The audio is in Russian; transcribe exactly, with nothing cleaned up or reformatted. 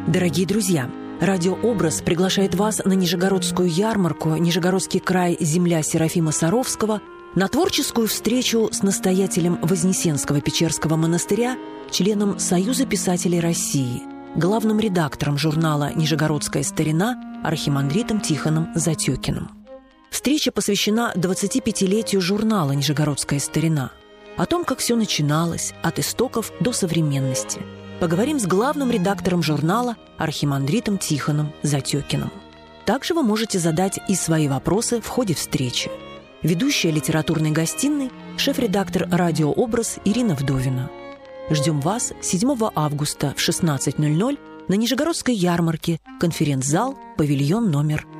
Дорогие друзья, радиообраз приглашает вас на Нижегородскую ярмарку «Нижегородский край. Земля Серафима Саровского» на творческую встречу с настоятелем Вознесенского Печерского монастыря, членом Союза писателей России, главным редактором журнала «Нижегородская старина» архимандритом Тихоном Затекиным. Встреча посвящена двадцатипятилетию журнала «Нижегородская старина», о том, как все начиналось, от истоков до современности. Поговорим с главным редактором журнала архимандритом Тихоном Затекиным. Также вы можете задать и свои вопросы в ходе встречи. Ведущая литературной гостиной, шеф-редактор «Радиообраз» Ирина Вдовина. Ждем вас седьмого августа в шестнадцать ноль ноль на Нижегородской ярмарке, конференц-зал, павильон номер